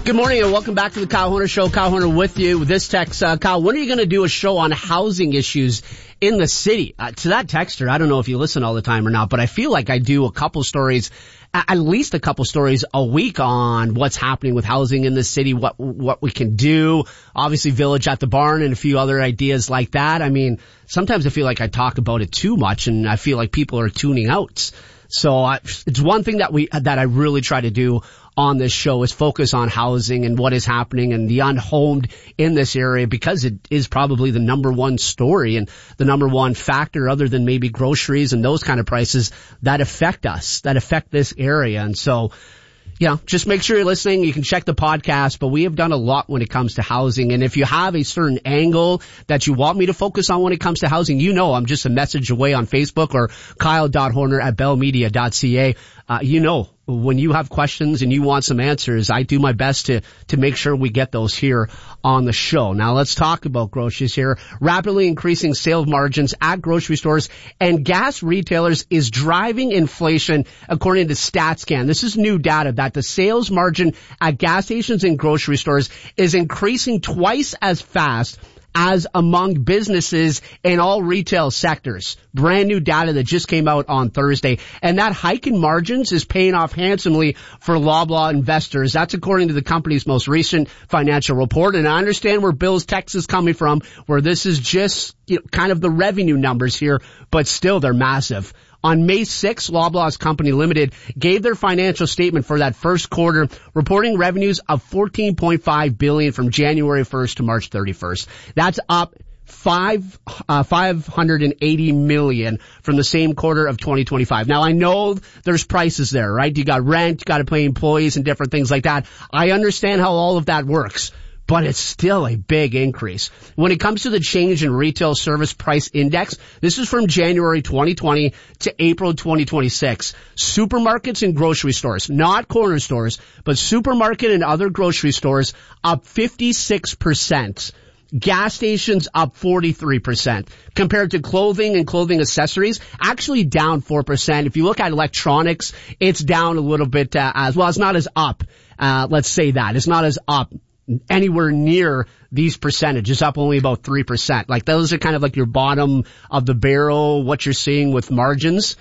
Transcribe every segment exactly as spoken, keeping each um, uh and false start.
Good morning and welcome back to the Kyle Horner Show. Kyle Horner with you. With this text, uh, Kyle, when are you going to do a show on housing issues in the city? Uh, to that texter, I don't know if you listen all the time or not, but I feel like I do a couple stories, at least a couple stories a week on what's happening with housing in the city, what what we can do. Obviously, Village at the Barn and a few other ideas like that. I mean, sometimes I feel like I talk about it too much and I feel like people are tuning out. So uh, it's one thing that we that I really try to do on this show is focus on housing and what is happening and the unhomed in this area, because it is probably the number one story and the number one factor, other than maybe groceries and those kind of prices, that affect us, that affect this area. And so, yeah, just make sure you're listening. You can check the podcast, but we have done a lot when it comes to housing. And if you have a certain angle that you want me to focus on when it comes to housing, you know I'm just a message away on Facebook or kyle dot horner at bell media dot c a. Uh, you know, when you have questions and you want some answers, I do my best to, to make sure we get those here on the show. Now let's talk about groceries here. Rapidly increasing sales margins at grocery stores and gas retailers is driving inflation, according to StatsCan. This is new data that the sales margin at gas stations and grocery stores is increasing twice as fast as among businesses in all retail sectors. Brand new data that just came out on Thursday. And that hike in margins is paying off handsomely for Loblaw investors. That's according to the company's most recent financial report. And I understand where Bill's text is coming from, where this is just, you know, kind of the revenue numbers here, but still they're massive. On May sixth, Loblaw's Company Limited gave their financial statement for that first quarter, reporting revenues of fourteen point five billion dollars from January first to March thirty-first. That's up five, uh, five hundred eighty million dollars from the same quarter of twenty twenty-five. Now, I know there's prices there, right? You got rent, you got to pay employees and different things like that. I understand how all of that works, but it's still a big increase. When it comes to the change in retail service price index, this is from January twenty twenty to April twenty twenty-six. Supermarkets and grocery stores, not corner stores, but supermarket and other grocery stores up fifty-six percent. Gas stations up forty-three percent. Compared to clothing and clothing accessories, actually down four percent. If you look at electronics, it's down a little bit uh, as well. It's not as up. Uh, let's say that. It's not as up anywhere near these percentages, up only about three percent. Like those are kind of like your bottom of the barrel, what you're seeing with margins.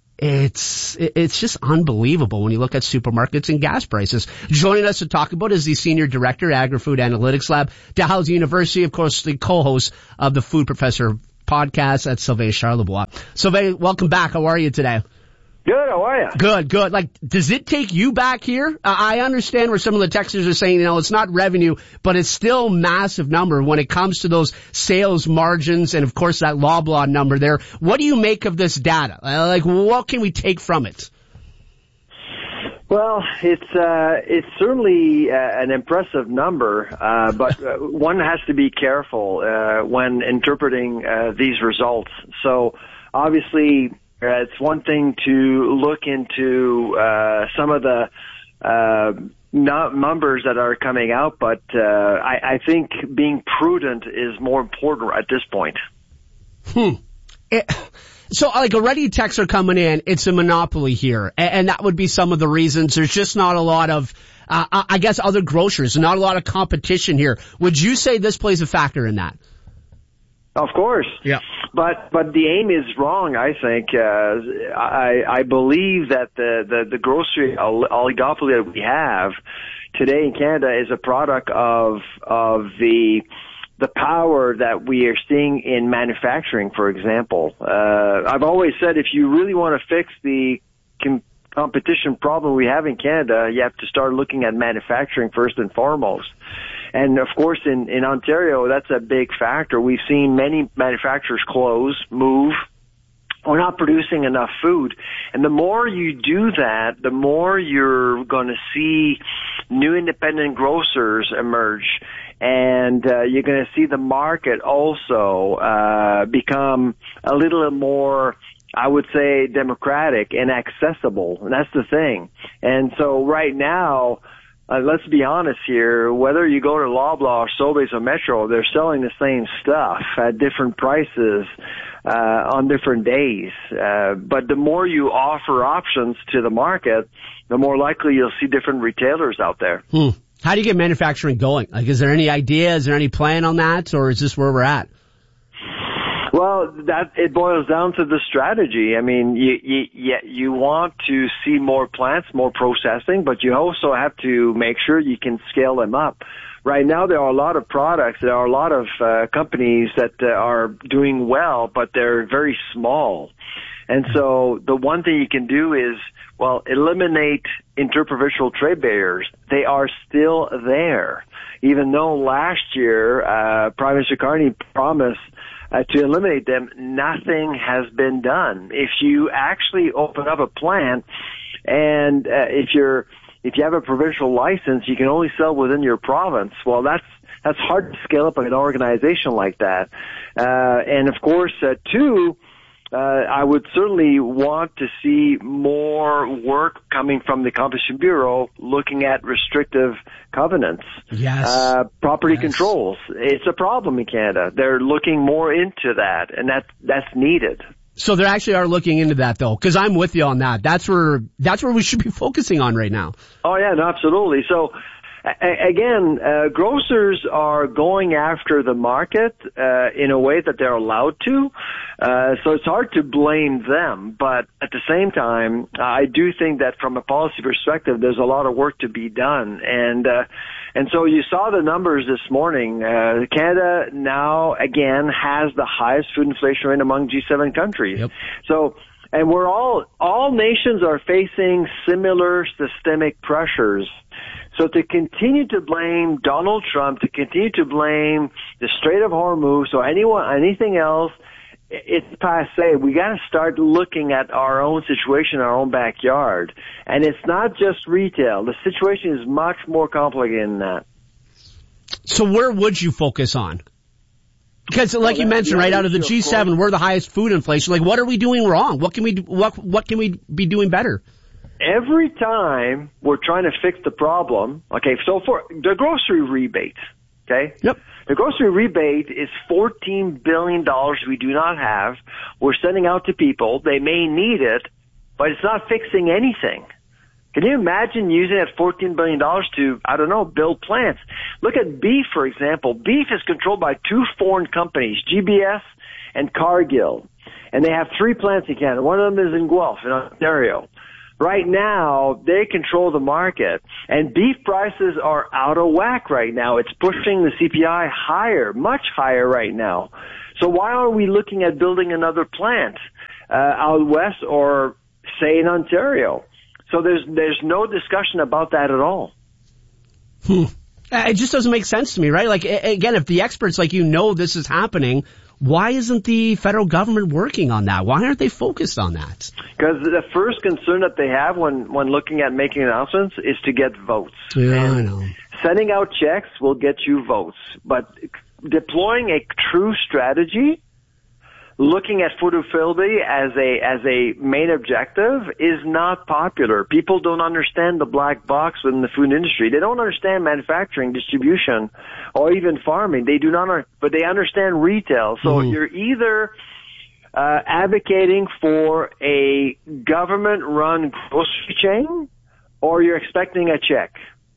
It's, it's just unbelievable when you look at supermarkets and gas prices. Joining us to talk about is the Senior Director, Agri-Food Analytics Lab, Dalhousie University, of course, the co-host of the Food Professor podcast at Sylvain Charlebois. Sylvain, welcome back. How are you today? Good, how are you? Good, good. Like, does it take you back here? Uh, I understand where some of the texters are saying, you know, it's not revenue, but it's still a massive number when it comes to those sales margins and, of course, that Loblaw number there. What do you make of this data? Uh, like, what can we take from it? Well, it's uh, it's certainly uh, an impressive number, uh, but uh, one has to be careful uh, when interpreting uh, these results. So, obviously, Uh, it's one thing to look into uh, some of the uh, no- numbers that are coming out, but uh, I, I think being prudent is more important at this point. Hmm. It, so, like, already texts are coming in. It's a monopoly here, and, and that would be some of the reasons. There's just not a lot of, uh, I guess, other grocers, not a lot of competition here. Would you say this plays a factor in that? Of course. Yeah. But but the aim is wrong, I think. Uh, I I believe that the, the, the grocery oligopoly that we have today in Canada is a product of of the the power that we are seeing in manufacturing, for example. Uh, I've always said if you really want to fix the com- competition problem we have in Canada, you have to start looking at manufacturing first and foremost. And, of course, in, in Ontario, that's a big factor. We've seen many manufacturers close, move. We're not producing enough food. And the more you do that, the more you're going to see new independent grocers emerge. And uh, you're going to see the market also uh, become a little more, I would say, democratic and accessible. And that's the thing. And so right now, Uh, let's be honest here, whether you go to Loblaw or Sobeys or Metro, they're selling the same stuff at different prices uh, on different days. Uh, but the more you offer options to the market, the more likely you'll see different retailers out there. Hmm. How do you get manufacturing going? Like, is there any idea? Is there any plan on that, or is this where we're at? Well, that it boils down to the strategy. I mean, you you you want to see more plants, more processing, but you also have to make sure you can scale them up. Right now, there are a lot of products, there are a lot of uh, companies that uh, are doing well, but they're very small. And so the one thing you can do is, well, eliminate interprovincial trade barriers. They are still there. Even though last year, uh, Prime Minister Carney promised uh, to eliminate them, nothing has been done. If you actually open up a plant and uh, if you're If you have a provincial license, you can only sell within your province. Well, that's that's hard to scale up an organization like that. Uh, and of course, uh, two, uh, I would certainly want to see more work coming from the Competition Bureau looking at restrictive covenants. Yes. Uh, property yes. controls. It's a problem in Canada. They're looking more into that, and that that's needed. So they actually are looking into that, though, because I'm with you on that. That's where that's where we should be focusing on right now. Oh yeah, no, absolutely. So a- again, uh, grocers are going after the market uh, in a way that they're allowed to. Uh, so it's hard to blame them, but at the same time, I do think that from a policy perspective, there's a lot of work to be done, and. Uh, And so you saw the numbers this morning. Uh, Canada now, again, has the highest food inflation rate among G seven countries. Yep. So, and we're all, all nations are facing similar systemic pressures. So to continue to blame Donald Trump, to continue to blame the Strait of Hormuz or anyone, anything else, it's passé. We got to start looking at our own situation, our own backyard. And it's not just retail. The situation is much more complicated than that. So where would you focus on? Because like well, you mentioned, right, out of the G seven, we're the highest food inflation. Like, what are we doing wrong? What can we do, what, what can we be doing better? Every time we're trying to fix the problem, okay, so for the grocery rebate, okay? Yep. The grocery rebate is fourteen billion dollars we do not have. We're sending out to people. They may need it, but it's not fixing anything. Can you imagine using that fourteen billion dollars to, I don't know, build plants? Look at beef, for example. Beef is controlled by two foreign companies, G B S and Cargill. And they have three plants in Canada. One of them is in Guelph, in Ontario. Right now, they control the market, and beef prices are out of whack right now. It's pushing the C P I higher, much higher right now. So why are we looking at building another plant uh, out west or, say, in Ontario? So there's there's no discussion about that at all. Hmm. It just doesn't make sense to me, right? Like, again, if the experts like you know this is happening, why isn't the federal government working on that? Why aren't they focused on that? Because the first concern that they have when, when looking at making announcements is to get votes. Yeah, and I know. Sending out checks will get you votes. But deploying a true strategy, looking at food affordability as a as a main objective is not popular. People don't understand the black box within the food industry. They don't understand manufacturing, distribution, or even farming. They do not, but they understand retail. So mm-hmm. you're either uh, advocating for a government-run grocery chain, or you're expecting a check.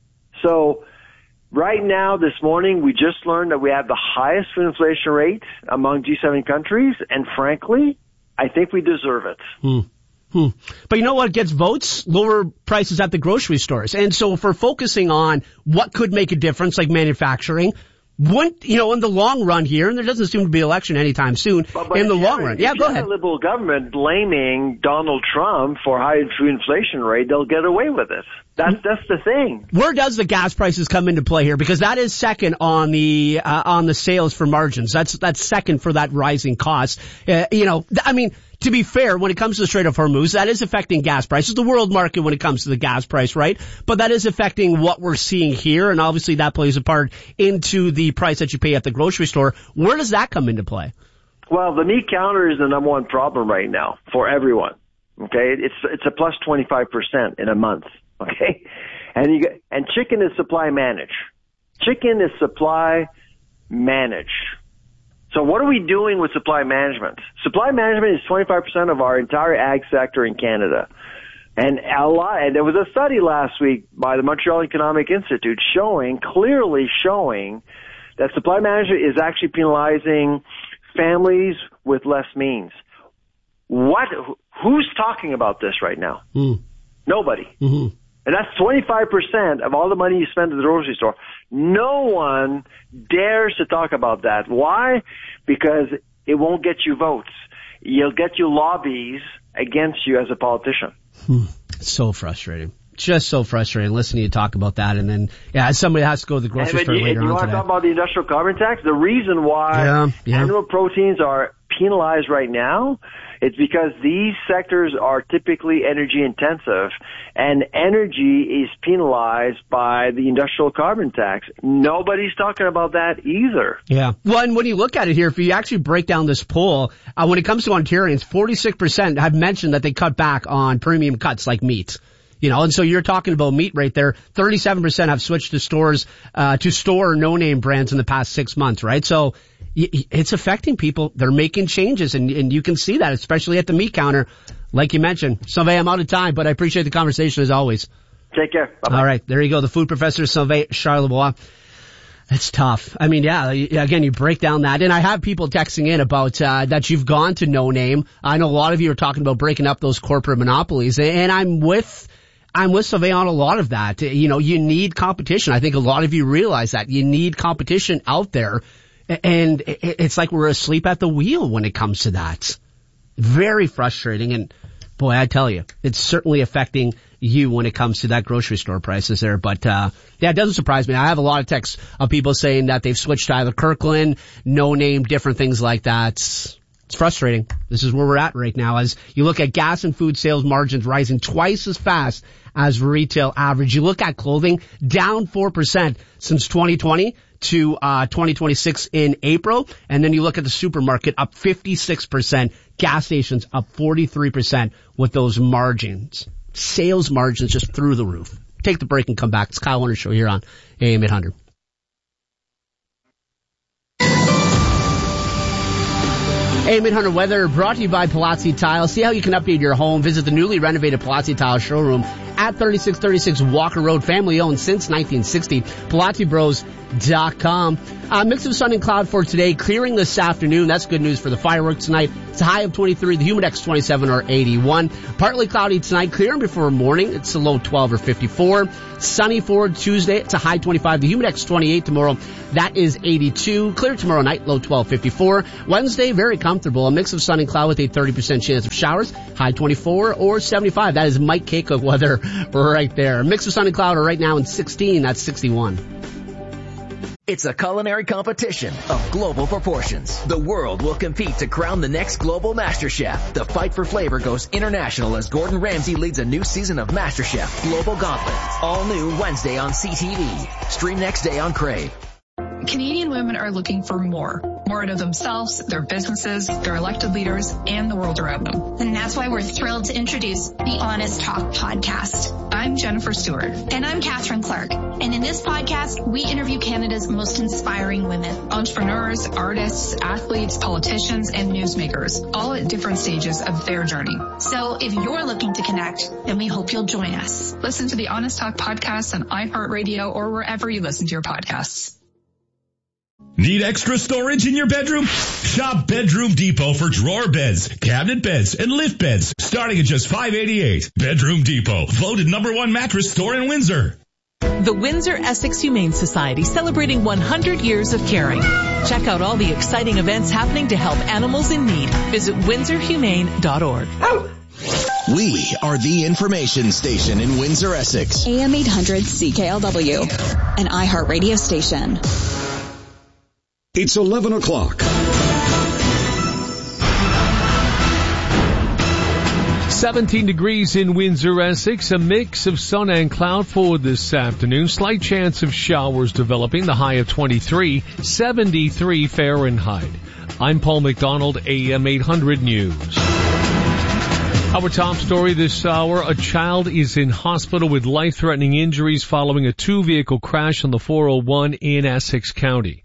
So right now, this morning, we just learned that we have the highest food inflation rate among G seven countries, and frankly, I think we deserve it. Hmm. Hmm. But you know what gets votes? Lower prices at the grocery stores. And so if we're focusing on what could make a difference, like manufacturing, wouldn't, you know, in the long run here, and there doesn't seem to be an election anytime soon, but, but in the long have, run. Yeah, go ahead. If you have a Liberal government blaming Donald Trump for high food inflation rate, they'll get away with it. That's, that's the thing. Where does the gas prices come into play here? Because that is second on the, uh, on the sales for margins. That's, that's second for that rising cost. Uh, you know, I mean, to be fair, when it comes to the Strait of Hormuz, that is affecting gas prices, the world market when it comes to the gas price, right? But that is affecting what we're seeing here, and obviously that plays a part into the price that you pay at the grocery store. Where does that come into play? Well, the meat counter is the number one problem right now for everyone. Okay, it's it's a plus twenty-five percent in a month. Okay, and you get, and chicken is supply managed. Chicken is supply managed. So what are we doing with supply management? Supply management is twenty-five percent of our entire ag sector in Canada. And a lot, and there was a study last week by the Montreal Economic Institute showing, clearly showing, that supply management is actually penalizing families with less means. What? Who's talking about this right now? Mm. Nobody. Mm-hmm. And that's twenty-five percent of all the money you spend at the grocery store. No one dares to talk about that. Why? Because it won't get you votes. You'll get you lobbies against you as a politician. Hmm. So frustrating. Just so frustrating listening to you talk about that. And then, yeah, somebody has to go to the grocery and store you, later and you on want today. to talk about the industrial carbon tax? The reason why yeah, yeah. animal proteins are penalized right now, it's because these sectors are typically energy intensive, and energy is penalized by the industrial carbon tax. Nobody's talking about that either. Yeah. Well, and when you look at it here, if you actually break down this poll, uh, when it comes to Ontarians, forty-six percent have mentioned that they cut back on premium cuts like meat. You know, and so you're talking about meat right there. thirty-seven percent have switched to stores, uh, to store no-name brands in the past six months, right? So it's affecting people. They're making changes, and, and you can see that, especially at the meat counter. Like you mentioned. Sylvain, I'm out of time, but I appreciate the conversation as always. Take care. Bye-bye. All right. There you go. The food professor, Sylvain Charlebois. It's tough. I mean, yeah, again, you break down that. And I have people texting in about, uh, that you've gone to no name. I know a lot of you are talking about breaking up those corporate monopolies, and I'm with, I'm with Sylvain on a lot of that. You know, you need competition. I think a lot of you realize that. You need competition out there. And it's like we're asleep at the wheel when it comes to that. Very frustrating. And boy, I tell you, it's certainly affecting you when it comes to that grocery store prices there. But, uh, yeah, it doesn't surprise me. I have a lot of texts of people saying that they've switched to either Kirkland, no name, different things like that. It's frustrating. This is where we're at right now. As you look at gas and food sales margins rising twice as fast as retail average. You look at clothing, down four percent since twenty twenty to uh twenty twenty-six in April. And then you look at the supermarket, up fifty-six percent. Gas stations up forty-three percent with those margins. Sales margins just through the roof. Take the break and come back. It's Kyle Warner Show here on A M eight hundred. A M eight hundred weather brought to you by Palazzi Tile. See how you can update your home. Visit the newly renovated Palazzi Tile showroom at thirty-six thirty-six Walker Road. Family owned since nineteen sixty. Palazzi Bros dot com. Uh, mix of sun and cloud for today. Clearing this afternoon. That's good news for the fireworks tonight. It's a high of twenty-three. The Humidex twenty-seven or eighty-one. Partly cloudy tonight. Clearing before morning. It's a low twelve or fifty-four. Sunny for Tuesday. It's a high twenty-five. The Humidex twenty-eight tomorrow. That is eighty-two. Clear tomorrow night. Low twelve, fifty-four. Wednesday, very comfortable. A mix of sun and cloud with a thirty percent chance of showers. High twenty-four or seventy-five. That is Mike Keiko weather right there. A mix of sun and cloud right now in sixteen. That's sixty-one. It's a culinary competition of global proportions. The world will compete to crown the next global MasterChef. The fight for flavor goes international as Gordon Ramsay leads a new season of MasterChef Global Gauntlet. All new Wednesday on C T V. Stream next day on Crave. Canadian women are looking for more. More out of themselves, their businesses, their elected leaders, and the world around them. And that's why we're thrilled to introduce the Honest Talk podcast. I'm Jennifer Stewart. And I'm Catherine Clark. And in this podcast, we interview Canada's most inspiring women. Entrepreneurs, artists, athletes, politicians, and newsmakers, all at different stages of their journey. So if you're looking to connect, then we hope you'll join us. Listen to the Honest Talk podcast on iHeartRadio or wherever you listen to your podcasts. Need extra storage in your bedroom? Shop Bedroom Depot for drawer beds, cabinet beds, and lift beds, starting at just five eighty-eight. Bedroom Depot, voted number one mattress store in Windsor. The Windsor Essex Humane Society, celebrating one hundred years of caring. Check out all the exciting events happening to help animals in need. Visit windsor humane dot org. We are the information station in Windsor, Essex. A M eight hundred C K L W, an iHeart radio station. It's eleven o'clock. seventeen degrees in Windsor, Essex. A mix of sun and cloud for this afternoon. Slight chance of showers developing. The high of twenty-three, seventy-three Fahrenheit. I'm Paul McDonald, A M eight hundred News. Our top story this hour, a child is in hospital with life-threatening injuries following a two-vehicle crash on the four oh one in Essex County.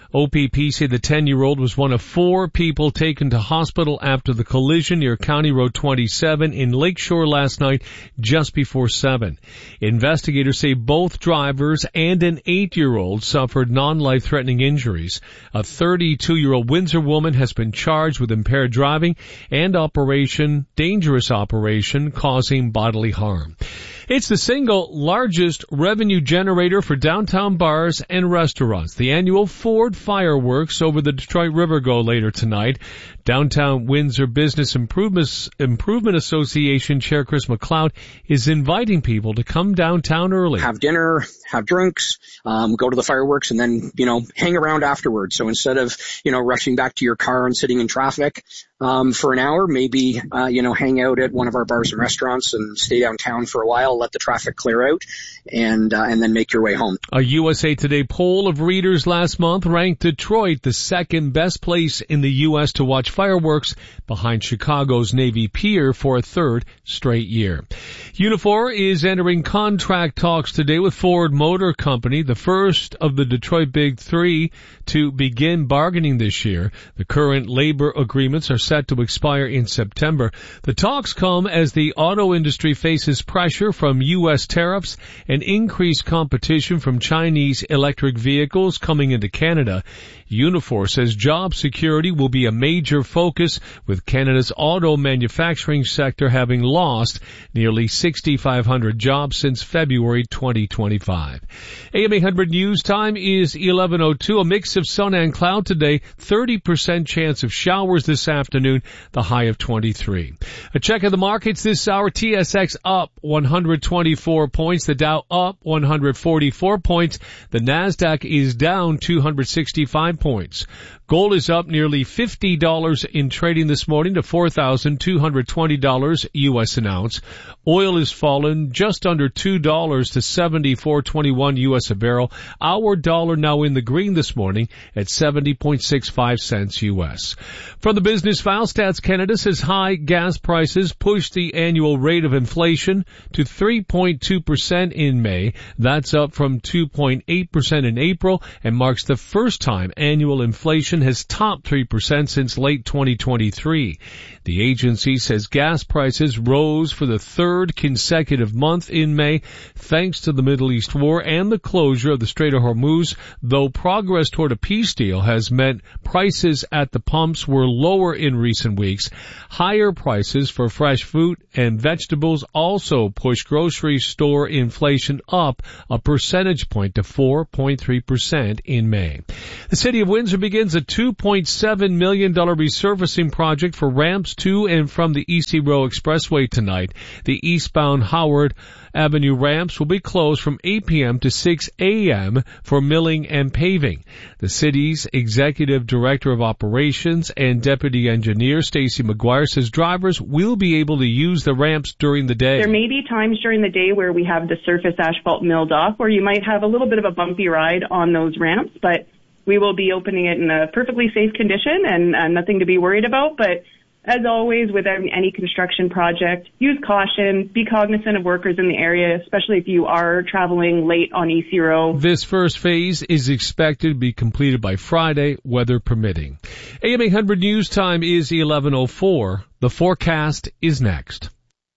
O P P say the ten-year-old was one of four people taken to hospital after the collision near County Road twenty-seven in Lakeshore last night just before seven. Investigators say both drivers and an eight-year-old suffered non-life-threatening injuries. A thirty-two-year-old Windsor woman has been charged with impaired driving and operation, dangerous operation causing bodily harm. It's the single largest revenue generator for downtown bars and restaurants. The annual Ford fireworks over the Detroit River go later tonight. Downtown Windsor Business Improvement, Improvement Association Chair Chris McLeod is inviting people to come downtown early. Have dinner, have drinks, um, go to the fireworks, and then, you know, hang around afterwards. So instead of, you know, rushing back to your car and sitting in traffic um, for an hour, maybe, uh, you know, hang out at one of our bars and restaurants and stay downtown for a while, let the traffic clear out, and uh, and then make your way home. A U S A Today poll of readers last month ranked Detroit the second best place in the U S to watch fireworks, behind Chicago's Navy Pier for a third straight year. Unifor is entering contract talks today with Ford Motor Company, the first of the Detroit Big Three to begin bargaining this year. The current labor agreements are set to expire in September. The talks come as the auto industry faces pressure from U S tariffs and increased competition from Chinese electric vehicles coming into Canada. Unifor says job security will be a major focus, with Canada's auto manufacturing sector having lost nearly six thousand five hundred jobs since February twenty twenty-five. A M eight hundred News Time is eleven oh two. A mix of sun and cloud today, thirty percent chance of showers this afternoon, the high of twenty-three. A check of the markets this hour. T S X up one hundred twenty-four points. The Dow up one hundred forty-four points. The Nasdaq is down two hundred sixty-five points. Gold is up nearly fifty dollars in trading this morning to four thousand two hundred twenty dollars U S an ounce. Oil has fallen just under two dollars to seventy-four twenty-one U S a barrel. Our dollar now in the green this morning at seventy point six five cents U S. From the Business File, Stats Canada says high gas prices pushed the annual rate of inflation to three point two percent in May. That's up from two point eight percent in April and marks the first time annual inflation has topped three percent since late twenty twenty-three. The agency says gas prices rose for the third consecutive month in May thanks to the Middle East war and the closure of the Strait of Hormuz, though progress toward a peace deal has meant prices at the pumps were lower in recent weeks. Higher prices for fresh fruit and vegetables also pushed grocery store inflation up a percentage point to four point three percent in May. The City of Windsor begins a two point seven million dollars resurfacing project for ramps to and from the E C Row Expressway tonight. The eastbound Howard Avenue ramps will be closed from eight p.m. to six a.m. for milling and paving. The city's Executive Director of Operations and Deputy Engineer Stacey McGuire says drivers will be able to use the ramps during the day. There may be times during the day where we have the surface asphalt milled off, where you might have a little bit of a bumpy ride on those ramps, but we will be opening it in a perfectly safe condition and uh, nothing to be worried about. But as always, with any construction project, use caution, be cognizant of workers in the area, especially if you are traveling late on E C Row. This first phase is expected to be completed by Friday, weather permitting. A M eight hundred News Time is eleven oh four. The forecast is next.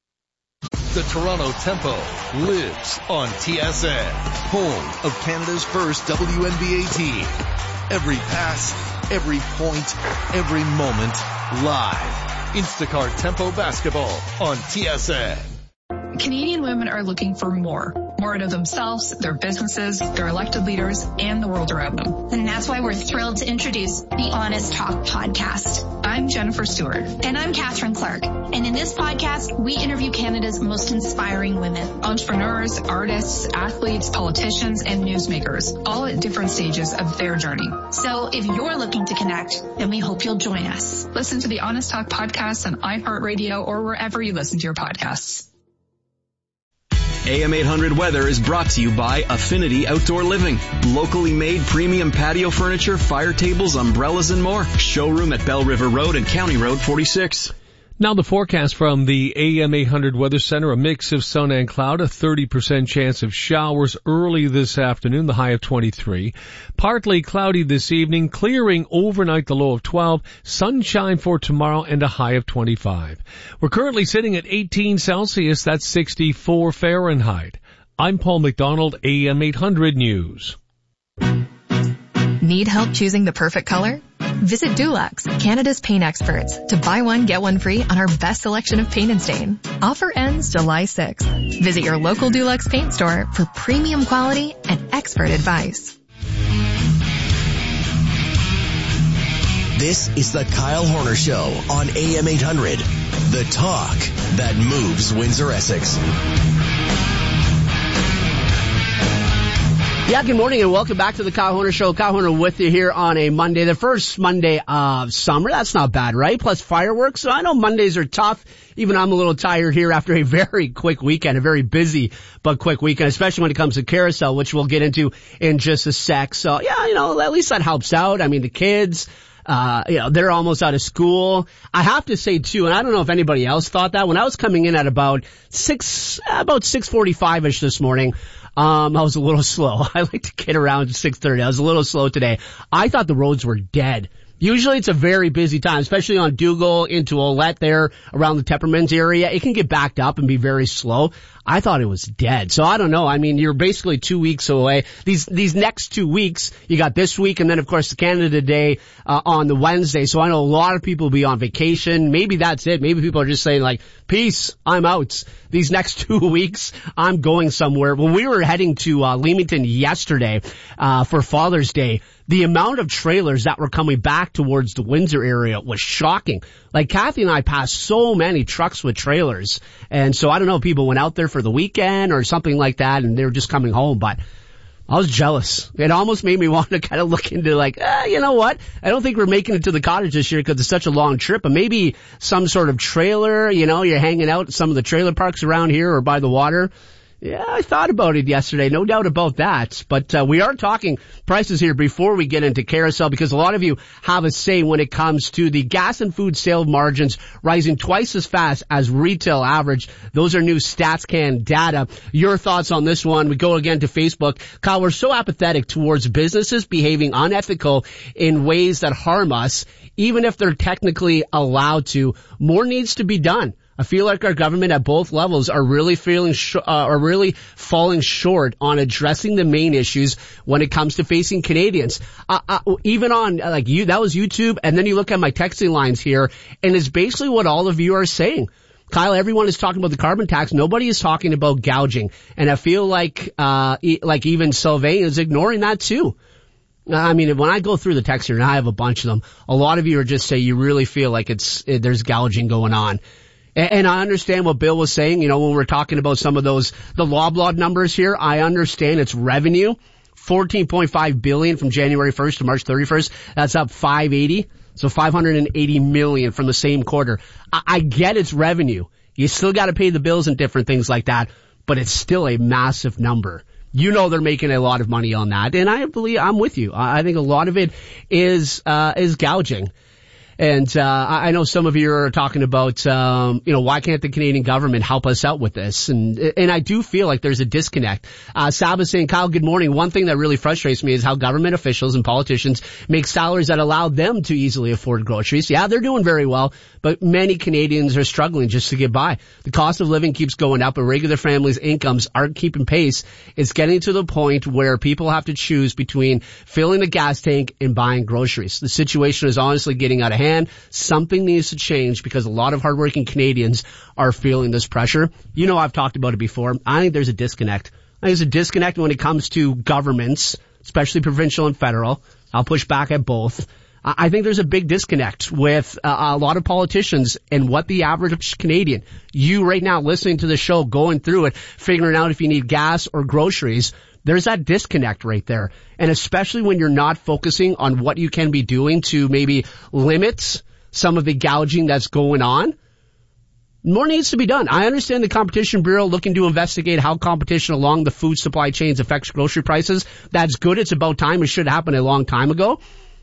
The Toronto Tempo lives on T S N, home of Canada's first W N B A team. Every pass, every point, every moment, live. Instacart Tempo Basketball on T S N. Canadian women are looking for more. More out of themselves, their businesses, their elected leaders, and the world around them. And that's why we're thrilled to introduce the Honest Talk podcast. I'm Jennifer Stewart. And I'm Catherine Clark. And in this podcast, we interview Canada's most inspiring women. Entrepreneurs, artists, athletes, politicians, and newsmakers, all at different stages of their journey. So if you're looking to connect, then we hope you'll join us. Listen to the Honest Talk podcast on iHeartRadio or wherever you listen to your podcasts. A M eight hundred Weather is brought to you by Affinity Outdoor Living. Locally made premium patio furniture, fire tables, umbrellas, and more. Showroom at Bell River Road and County Road forty-six. Now the forecast from the A M eight hundred Weather Center, a mix of sun and cloud, a thirty percent chance of showers early this afternoon, the high of twenty-three. Partly cloudy this evening, clearing overnight, the low of twelve. Sunshine for tomorrow and a high of twenty-five. We're currently sitting at eighteen Celsius, that's sixty-four Fahrenheit. I'm Paul McDonald, A M eight hundred News. Need help choosing the perfect color? Visit Dulux, Canada's paint experts, to buy one, get one free on our best selection of paint and stain. Offer ends July sixth. Visit your local Dulux paint store for premium quality and expert advice. This is the Kyle Horner Show on A M eight hundred. The talk that moves Windsor-Essex. Yeah, good morning and welcome back to the Kyle Horner Show. Kyle Horner with you here on a Monday, the first Monday of summer. That's not bad, right? Plus fireworks. So I know Mondays are tough. Even I'm a little tired here after a very quick weekend, a very busy but quick weekend, especially when it comes to carousel, which we'll get into in just a sec. So yeah, you know, at least that helps out. I mean, the kids, uh, you know, they're almost out of school. I have to say too, and I don't know if anybody else thought that, when I was coming in at about six, about six forty-five-ish this morning, Um, I was a little slow. I like to get around six thirty. I was a little slow today. I thought the roads were dead. Usually it's a very busy time, especially on Dougal into Olette there around the Teppermans area. It can get backed up and be very slow. I thought it was dead. So I don't know. I mean, you're basically two weeks away. These, these next two weeks, you got this week and then of course the Canada Day, uh, on the Wednesday. So I know a lot of people will be on vacation. Maybe that's it. Maybe people are just saying like, peace, I'm out. These next two weeks, I'm going somewhere. When we were heading to, uh, Leamington yesterday, uh, for Father's Day, the amount of trailers that were coming back towards the Windsor area was shocking. Like Kathy and I passed so many trucks with trailers. And so I don't know if people went out there for the weekend or something like that and they were just coming home, but I was jealous. It almost made me want to kind of look into like, eh, you know what? I don't think we're making it to the cottage this year because it's such a long trip, but maybe some sort of trailer, you know, you're hanging out at some of the trailer parks around here or by the water. Yeah, I thought about it yesterday. No doubt about that. But uh, we are talking prices here before we get into carousel because a lot of you have a say when it comes to the gas and food sale margins rising twice as fast as retail average. Those are new StatsCan data. Your thoughts on this one? We go again to Facebook. Kyle, we're so apathetic towards businesses behaving unethical in ways that harm us, even if they're technically allowed to. More needs to be done. I feel like our government at both levels are really feeling, sh- uh, are really falling short on addressing the main issues when it comes to facing Canadians. Uh, uh, even on, uh, like you, that was YouTube, and then you look at my texting lines here, and it's basically what all of you are saying. Kyle, everyone is talking about the carbon tax. Nobody is talking about gouging. And I feel like, uh, e- like even Sylvain is ignoring that too. I mean, when I go through the text here, and I have a bunch of them, a lot of you are just say you really feel like it's, it, there's gouging going on. And I understand what Bill was saying, you know, when we're talking about some of those, the Loblaw numbers here, I understand it's revenue, fourteen point five billion from January first to March thirty-first. That's up five eighty. So five hundred eighty million from the same quarter. I, I get it's revenue. You still got to pay the bills and different things like that, but it's still a massive number. You know they're making a lot of money on that, and I believe I'm with you. I, I think a lot of it is, uh, is gouging. And, uh, I know some of you are talking about, um, you know, why can't the Canadian government help us out with this? And, and I do feel like there's a disconnect. Uh, Sab is saying, Kyle, good morning. One thing that really frustrates me is how government officials and politicians make salaries that allow them to easily afford groceries. Yeah, they're doing very well, but many Canadians are struggling just to get by. The cost of living keeps going up, and regular families' incomes aren't keeping pace. It's getting to the point where people have to choose between filling the gas tank and buying groceries. The situation is honestly getting out of hand. Something needs to change because a lot of hardworking Canadians are feeling this pressure. You know, I've talked about it before. I think there's a disconnect. I think there's a disconnect when it comes to governments, especially provincial and federal. I'll push back at both. I think there's a big disconnect with uh, a lot of politicians and what the average Canadian, you right now listening to the show, going through it, figuring out if you need gas or groceries, there's that disconnect right there. And especially when you're not focusing on what you can be doing to maybe limit some of the gouging that's going on, more needs to be done. I understand the Competition Bureau looking to investigate how competition along the food supply chains affects grocery prices. That's good. It's about time. It should happen a long time ago.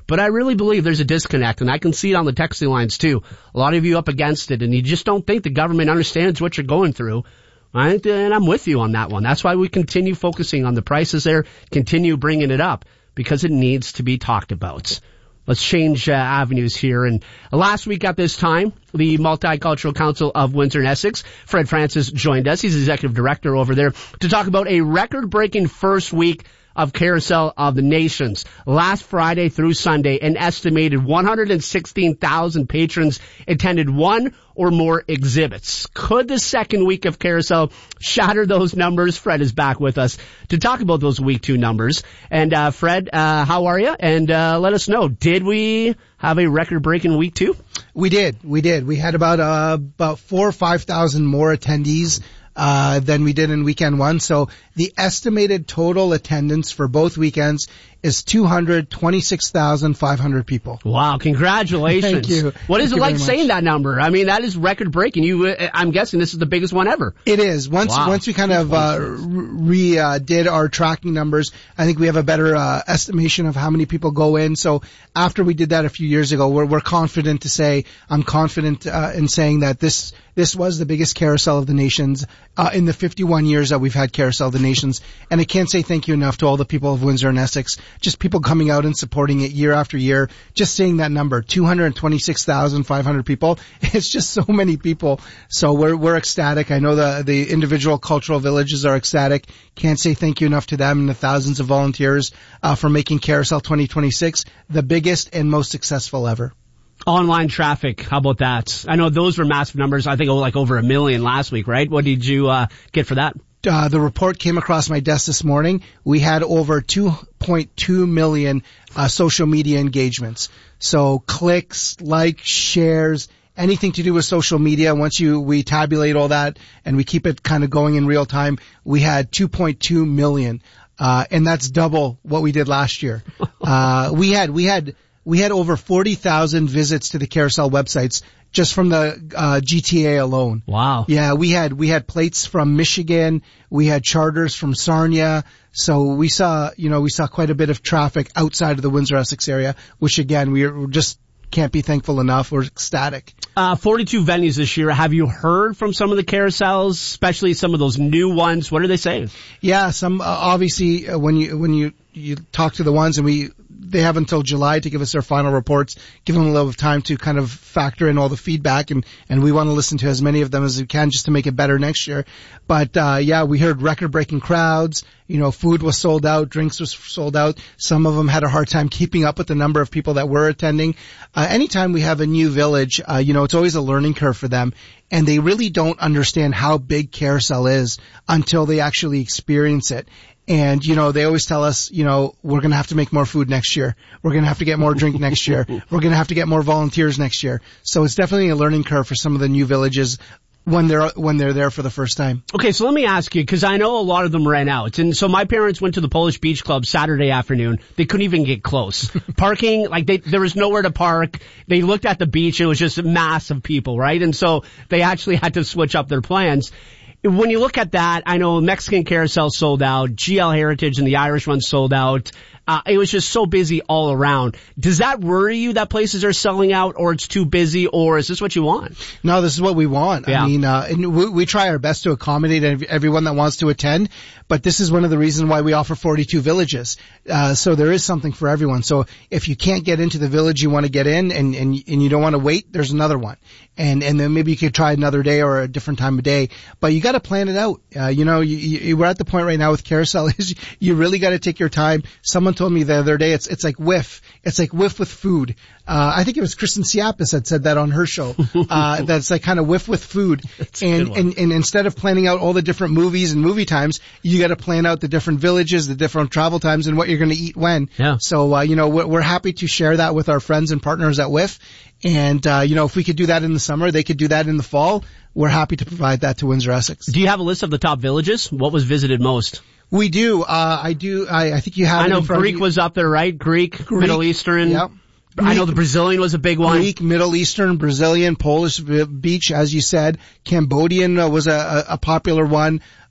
But I really believe there's a disconnect, and I can see it on the texting lines too. A lot of you up against it, and you just don't think the government understands what you're going through. I think, and I'm with you on that one. That's why we continue focusing on the prices there, continue bringing it up, because it needs to be talked about. Let's change uh, avenues here. And last week at this time, the Multicultural Council of Windsor and Essex, Fred Francis, joined us. He's executive director over there to talk about a record-breaking first week of Carousel of the Nations. Last Friday through Sunday, an estimated one hundred sixteen thousand patrons attended one or more exhibits. Could the second week of Carousel shatter those numbers? Fred is back with us to talk about those week two numbers. And uh Fred, uh how are you? And uh let us know, did we have a record-breaking week two? We did. We did. We had about uh about four or five thousand more attendees uh than we did in weekend one. So the estimated total attendance for both weekends is two hundred twenty-six thousand five hundred people. Wow, congratulations. Thank you. What is Thank it like saying that number? I mean, that is record breaking. You, uh, I'm guessing this is the biggest one ever. It is. Once, wow. once we kind of, uh, re, uh, did our tracking numbers, I think we have a better, uh, estimation of how many people go in. So after we did that a few years ago, we're, we're confident to say, I'm confident, uh, in saying that this, this was the biggest Carousel of the Nations, uh, in the fifty-one years that we've had Carousel of the Nations. And I can't say thank you enough to all the people of Windsor and Essex. Just people coming out and supporting it year after year. Just seeing that number, two hundred twenty-six thousand five hundred people. It's just so many people. So we're, we're ecstatic. I know the, the individual cultural villages are ecstatic. Can't say thank you enough to them and the thousands of volunteers, uh, for making Carousel twenty twenty-six the biggest and most successful ever. Online traffic, how about that? I know those were massive numbers. I think like over a million last week, right? What did you, uh, get for that? Uh, the report came across my desk this morning. We had over two point two million uh, social media engagements. So clicks, likes, shares, anything to do with social media. Once you we tabulate all that and we keep it kind of going in real time, we had two point two million, uh, and that's double what we did last year. uh, we had we had we had over forty thousand visits to the Carousel websites just from the uh, G T A alone. Wow. Yeah, we had we had plates from Michigan, we had charters from Sarnia, so we saw, you know, we saw quite a bit of traffic outside of the Windsor Essex area, which again, we are, just can't be thankful enough. We're ecstatic. Uh, forty-two venues this year. Have you heard from some of the carousels, especially some of those new ones? What are they saying? Yeah, some, uh, obviously, uh, when you, when you, you talk to the ones and we, they have until July to give us their final reports, give them a little bit of time to kind of factor in all the feedback, and, and we want to listen to as many of them as we can just to make it better next year. But, uh, yeah, we heard record-breaking crowds. You know, food was sold out, drinks was sold out. Some of them had a hard time keeping up with the number of people that were attending. Uh, anytime we have a new village, uh, you know, it's always a learning curve for them. And they really don't understand how big Carousel is until they actually experience it. And, you know, they always tell us, you know, we're going to have to make more food next year. We're going to have to get more drink next year. We're going to have to get more volunteers next year. So it's definitely a learning curve for some of the new villages when they're, when they're there for the first time. Okay, so let me ask you, because I know a lot of them ran out. And so my parents went to the Polish Beach Club Saturday afternoon. They couldn't even get close. Parking, like they, there was nowhere to park. They looked at the beach. It was just a mass of people, right? And so they actually had to switch up their plans. When you look at that, I know Mexican Carousel sold out, G L Heritage and the Irish one sold out. Uh, it was just so busy all around. Does that worry you that places are selling out, or it's too busy, or is this what you want? No, this is what we want. Yeah. I mean, uh, and we, we try our best to accommodate everyone that wants to attend, but this is one of the reasons why we offer forty-two villages. Uh, so there is something for everyone. So if you can't get into the village you want to get in, and, and, and you don't want to wait, there's another one. And, and then maybe you could try another day or a different time of day, but you got to plan it out. Uh, you know, you, you, we're at the point right now with Carousel is you really got to take your time. Someone told me the other day, it's, it's like whiff. It's like whiff with food. Uh, I think it was Kristen Siapis that said that on her show. Uh, that's like kind of whiff with food. And, and, and instead of planning out all the different movies and movie times, you got to plan out the different villages, the different travel times, and what you're going to eat when. Yeah. So, uh, you know, we're, we're happy to share that with our friends and partners at Whiff. And, uh, you know, if we could do that in the summer, they could do that in the fall. We're happy to provide that to Windsor Essex. Do you have a list of the top villages? What was visited most? We do. Uh, I do. I, I think you have. I know Greek was up there, right? Greek, Greek Middle Eastern. Yep. Greek, I know the Brazilian was a big one. Greek, Middle Eastern, Brazilian, Polish beach, as you said. Cambodian uh, was a, a popular one.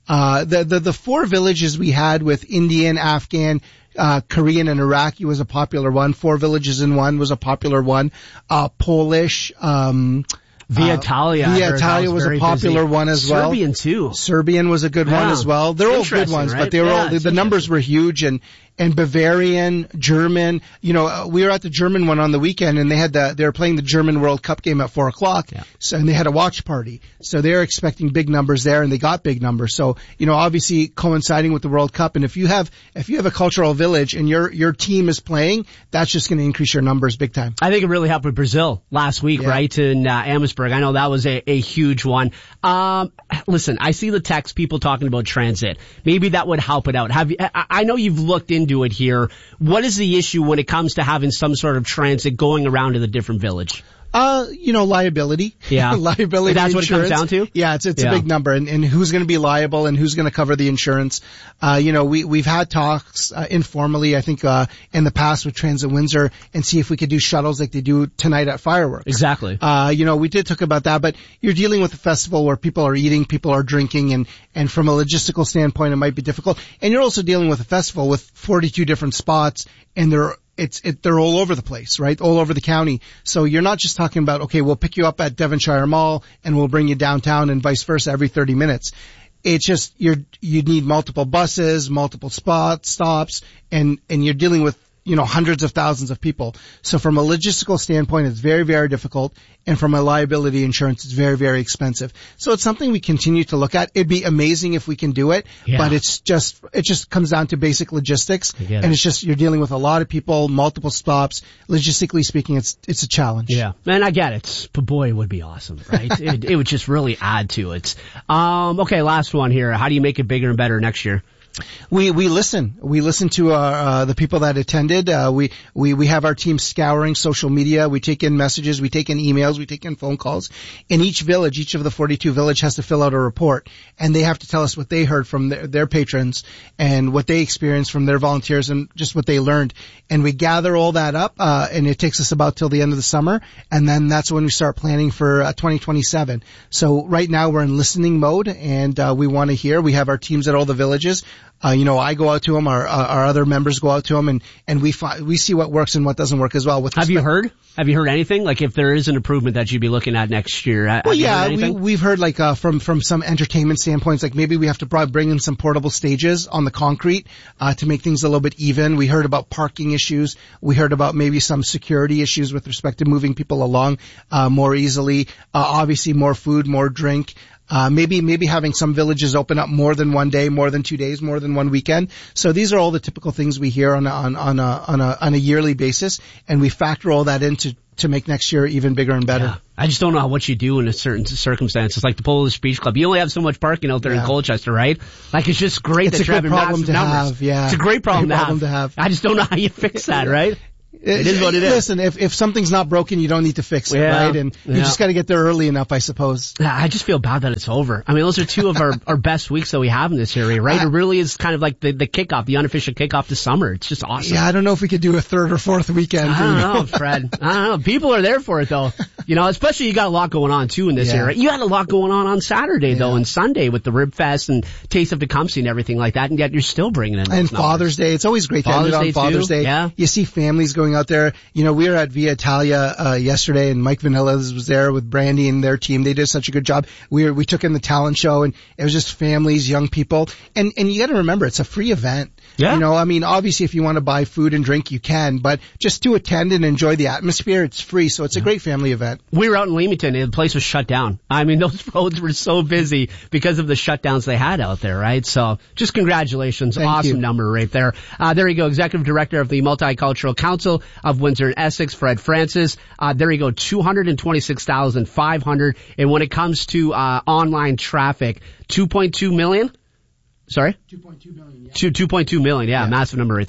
Uh, the, the, the four villages we had with Indian, Afghan, uh, Korean and Iraqi was a popular one. Four villages in one was a popular one. Uh, Polish, um, Via Italia. Uh, Via Italia was, was a popular busy. one as well. Serbian too. Serbian was a good yeah. one as well. They're all good ones, right? but they were yeah, all, the, the numbers were huge, and, and Bavarian, German, you know, uh, we were at the German one on the weekend, and they had the, they were playing the German World Cup game at four o'clock, yeah. so, and they had a watch party. So they're expecting big numbers there, and they got big numbers. So, you know, obviously coinciding with the World Cup, and if you have, if you have a cultural village and your, your team is playing, that's just going to increase your numbers big time. I think it really helped with Brazil last week, yeah. right, in uh, Amherstburg. I know that was a, a huge one. Um, listen, I see the text, people talking about transit. Maybe that would help it out. Have you, I, I know you've looked into do it here. What is the issue when it comes to having some sort of transit going around to the different village? Uh, you know, liability. Yeah. liability. That's insurance. what it comes down to? Yeah, it's, it's yeah. a big number, and, and who's going to be liable and who's going to cover the insurance. Uh, you know, we, we've had talks, uh, informally, I think, uh, in the past with Transit Windsor and see if we could do shuttles like they do tonight at Fireworks. Exactly. Uh, you know, we did talk about that, but you're dealing with a festival where people are eating, people are drinking, and, and from a logistical standpoint, it might be difficult. And you're also dealing with a festival with forty-two different spots, and they're It's, it, they're all over the place, right? All over the county. So you're not just talking about, okay, we'll pick you up at Devonshire Mall and we'll bring you downtown and vice versa every thirty minutes. It's just, you're, you need multiple buses, multiple spots, stops, and, and you're dealing with, you know, hundreds of thousands of people. So from a logistical standpoint, it's very, very difficult. And from a liability insurance, it's very, very expensive. So it's something we continue to look at. It'd be amazing if we can do it, yeah. but it's just, it just comes down to basic logistics. And it. it's just, you're dealing with a lot of people, multiple stops. Logistically speaking, it's, it's a challenge. Yeah. And I get it. But boy, it would be awesome, right? it, it would just really add to it. Um, okay, last one here. How do you make it bigger and better next year? We, we listen. We listen to, uh, uh, the people that attended. Uh, we, we, we have our team scouring social media. We take in messages. We take in emails. We take in phone calls. In each village, each of the forty-two village has to fill out a report, and they have to tell us what they heard from their, their patrons and what they experienced from their volunteers and just what they learned. And we gather all that up, uh, and it takes us about till the end of the summer. And then that's when we start planning for uh, twenty twenty-seven. So right now we're in listening mode, and, uh, we want to hear. We have our teams at all the villages. Uh, you know, I go out to them, our, our other members go out to them, and, and we find, we see what works and what doesn't work as well. With Have you heard? Have you heard anything? Like if there is an improvement that you'd be looking at next year? Have well, you yeah, heard anything? we, we've heard like, uh, from, from some entertainment standpoints, like maybe we have to bring in some portable stages on the concrete, uh, to make things a little bit even. We heard about parking issues. We heard about maybe some security issues with respect to moving people along, uh, more easily. Uh, obviously more food, more drink. Uh, maybe, maybe having some villages open up more than one day, more than two days, more than one weekend. So these are all the typical things we hear on a, on, on a, on a, on a yearly basis, and we factor all that into, to make next year even bigger and better. Yeah. I just don't know what you do in a certain circumstances, like the Polish Beach Club. You only have so much parking out there yeah. in Colchester, right? Like it's just great it's that you're having problem massive to numbers. Have, yeah. It's a great problem, great to, problem have. to have. I just don't know how you fix that, right? It is what it is. Listen, if, if something's not broken, you don't need to fix it, yeah, right? And you yeah. just gotta get there early enough, I suppose. I just feel bad that it's over. I mean, those are two of our, our best weeks that we have in this area, right? I, it really is kind of like the, the kickoff, the unofficial kickoff to summer. It's just awesome. Yeah, I don't know if we could do a third or fourth weekend. I don't know, Fred. I don't know. People are there for it though. You know, especially you got a lot going on too in this yeah. area. You had a lot going on on Saturday yeah. though, and Sunday with the Rib Fest and Taste of Tecumseh and everything like that, and yet you're still bringing in those And numbers. Father's Day. It's always great to Father's end it on Day Father's too. Day. Yeah. You see families going out there. You know, we were at Via Italia, uh, yesterday, and Mike Vanillas was there with Brandy and their team. They did such a good job. We were, we took in the talent show, and it was just families, young people. And, and you gotta remember, it's a free event. Yeah. You know, I mean, obviously if you want to buy food and drink, you can, but just to attend and enjoy the atmosphere, it's free. So it's a great family event. We were out in Leamington and the place was shut down. I mean, those roads were so busy because of the shutdowns they had out there, right? So just congratulations. Thank awesome you. number right there. Uh, there you go. Executive Director of the Multicultural Council of Windsor and Essex, Fred Francis. Uh, there you go. two hundred twenty-six thousand five hundred. And when it comes to, uh, online traffic, two point two million? Sorry? two point two million, yeah. two, two point two million. Yeah, yeah. Massive number right there.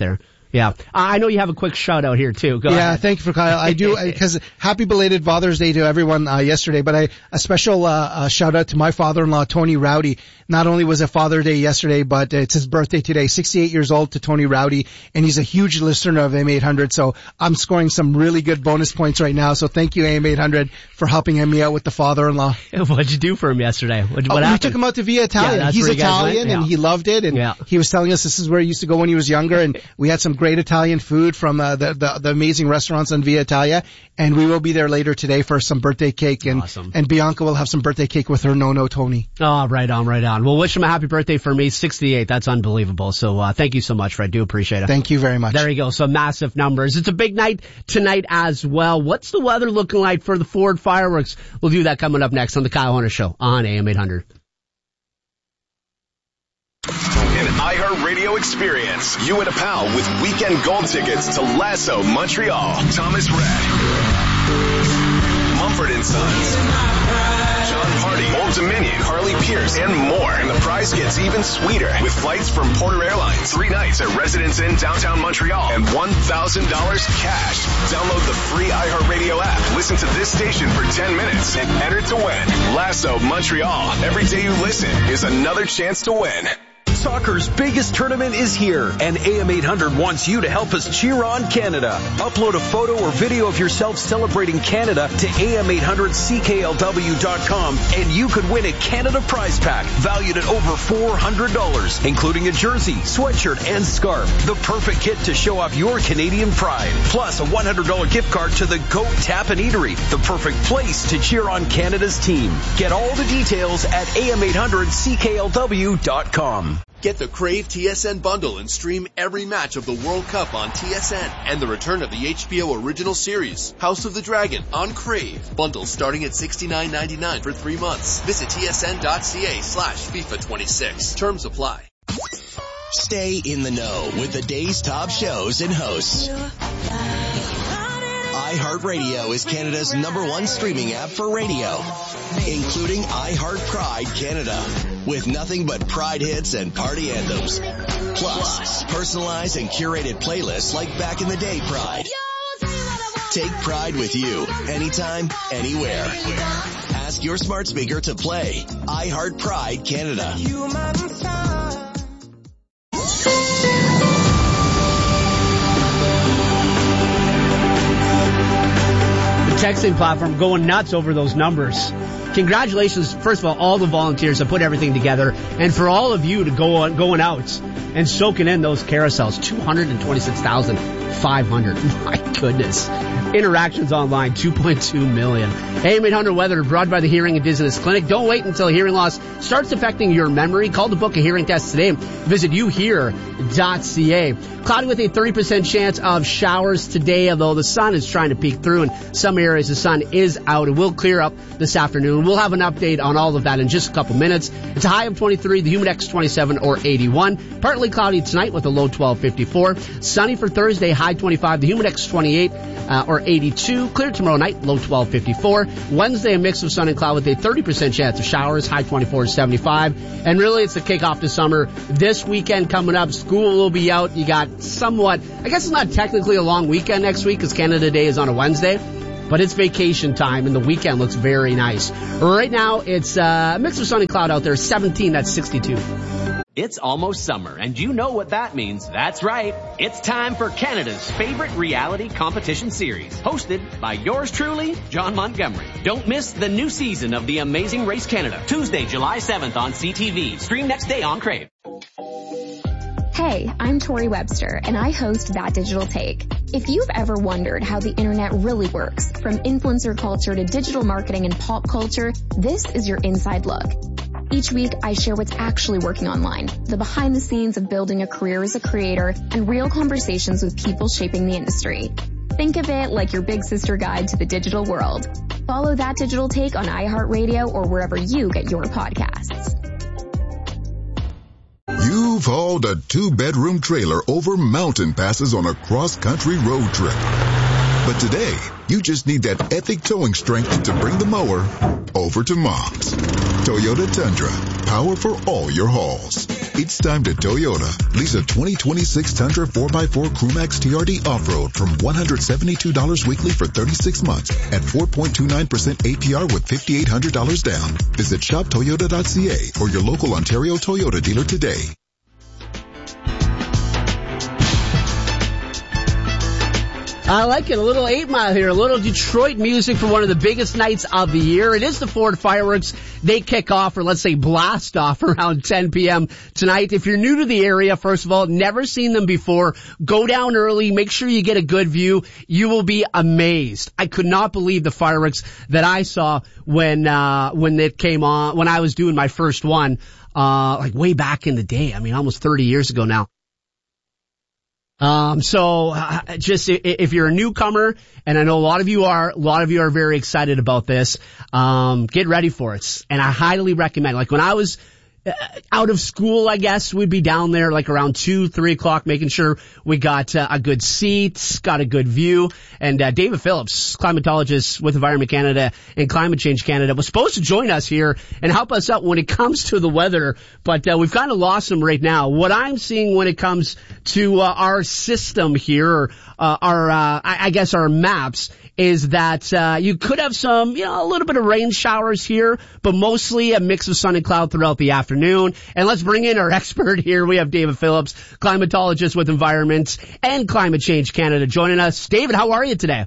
Yeah. I know you have a quick shout out here too. Go yeah, ahead. Thank you for Kyle. I do, because happy belated Father's Day to everyone uh, yesterday, but I, a special uh, uh, shout out to my father-in-law, Tony Rowdy. Not only was it Father's Day yesterday, but it's his birthday today, sixty-eight years old to Tony Rowdy, and he's a huge listener of A M eight hundred, so I'm scoring some really good bonus points right now, so thank you A M eight hundred for helping me out with the father-in-law. What'd you do for him yesterday? What, what oh, happened? We took him out to Via Italia. Yeah, he's Italian, yeah. and he loved it, and yeah. he was telling us this is where he used to go when he was younger, and we had some great Italian food from uh, the, the the amazing restaurants on Via Italia, and we will be there later today for some birthday cake, and awesome. and Bianca will have some birthday cake with her no-no Tony. Oh, right on, right on. Well, wish him a happy birthday for me, sixty-eight. That's unbelievable. So uh, thank you so much, Fred. Do appreciate it. Thank you very much. There you go. So massive numbers. It's a big night tonight as well. What's the weather looking like for the Ford fireworks? We'll do that coming up next on the Kyle Hunter Show on A M eight hundred. An iHeartRadio experience. You and a pal with weekend gold tickets to Lasso Montreal. Thomas Rhett, Mumford and Sons, John Party, Old Dominion, Carly Pierce, and more. And the prize gets even sweeter with flights from Porter Airlines, three nights at Residence Inn downtown Montreal, and one thousand dollars cash. Download the free iHeartRadio app. Listen to this station for ten minutes and enter to win. Lasso Montreal. Every day you listen is another chance to win. Soccer's biggest tournament is here, and A M eight hundred wants you to help us cheer on Canada. Upload a photo or video of yourself celebrating Canada to A M eight hundred C K L W dot com, and you could win a Canada prize pack valued at over four hundred dollars, including a jersey, sweatshirt, and scarf. The perfect kit to show off your Canadian pride. Plus a one hundred dollars gift card to the Goat Tap and Eatery, the perfect place to cheer on Canada's team. Get all the details at A M eight hundred C K L W dot com. Get the Crave T S N bundle and stream every match of the World Cup on T S N and the return of the H B O original series, House of the Dragon, on Crave. Bundles starting at sixty-nine ninety-nine for three months. Visit tsn.ca slash FIFA twenty-six. Terms apply. Stay in the know with the day's top shows and hosts. iHeartRadio is Canada's number one streaming app for radio, including iHeart Pride Canada, with nothing but Pride hits and party anthems. Plus, personalized and curated playlists like Back in the Day Pride. Take Pride with you, anytime, anywhere. Ask your smart speaker to play iHeart Pride Canada. Texting platform going nuts over those numbers. Congratulations, first of all, all the volunteers that put everything together, and for all of you to go on, going out and soaking in those carousels. two hundred twenty-six thousand five hundred. My goodness. Interactions online, two point two million. A M eight hundred weather brought by the Hearing and Dizziness Clinic. Don't wait until hearing loss starts affecting your memory. Call to book a hearing test today. Visit you hear dot c a. Cloudy with a thirty percent chance of showers today, although the sun is trying to peek through. In some areas, the sun is out. It will clear up this afternoon. We'll have an update on all of that in just a couple minutes. It's a high of twenty-three, the humid index twenty-seven or eighty-one. Partly cloudy tonight with a low twelve fifty-four. Sunny for Thursday, high twenty-five, the humid index twenty-eight uh, or eighty-two. Clear tomorrow night, low twelve fifty-four. Wednesday, a mix of sun and cloud with a thirty percent chance of showers, high twenty-four to seventy-five. And really, it's the kickoff to summer. This weekend coming up, school will be out. You got somewhat, I guess it's not technically a long weekend next week because Canada Day is on a Wednesday, but it's vacation time and the weekend looks very nice. Right now, it's uh, a mix of sun and cloud out there, seventeen, that's sixty-two. It's almost summer, and you know what that means. That's right. It's time for Canada's favorite reality competition series, hosted by yours truly, John Montgomery. Don't miss the new season of The Amazing Race Canada, Tuesday, July seventh on C T V. Stream next day on Crave. Hey, I'm Tori Webster, and I host That Digital Take. If you've ever wondered how the internet really works, from influencer culture to digital marketing and pop culture, this is your inside look. Each week, I share what's actually working online, the behind the scenes of building a career as a creator, and real conversations with people shaping the industry. Think of it like your big sister guide to the digital world. Follow That Digital Take on iHeartRadio or wherever you get your podcasts. You've hauled a two-bedroom trailer over mountain passes on a cross-country road trip. But today, you just need that epic towing strength to bring the mower over to Mom's. Toyota Tundra, power for all your hauls. It's time to Toyota. Lease a twenty twenty-six Tundra four by four Crewmax T R D Off-Road from one hundred seventy-two dollars weekly for thirty-six months at four point two nine percent A P R with five thousand eight hundred dollars down. Visit shop toyota dot c a or your local Ontario Toyota dealer today. I like it. A little eight Mile here. A little Detroit music for one of the biggest nights of the year. It is the Ford Fireworks. They kick off, or let's say blast off, around ten p.m. tonight. If you're new to the area, first of all, never seen them before, go down early. Make sure you get a good view. You will be amazed. I could not believe the fireworks that I saw when uh when it came on, when I was doing my first one, uh like way back in the day. I mean, almost thirty years ago now. Um, so uh, just if you're a newcomer, and I know a lot of you are, a lot of you are very excited about this, um, get ready for it. And I highly recommend, like when I was uh, out of school, I guess we'd be down there like around two, three o'clock, making sure we got uh, a good seat, got a good view. And uh, David Phillips, climatologist with Environment Canada and Climate Change Canada, was supposed to join us here and help us out when it comes to the weather, but uh, we've kind of lost him right now. What I'm seeing when it comes to uh, our system here, or uh, our, uh, I, I guess our maps, is that uh, you could have some, you know, a little bit of rain showers here, but mostly a mix of sun and cloud throughout the afternoon. And let's bring in our expert here. We have David Phillips, climatologist with Environment and Climate Change Canada, joining us. David, how are you today?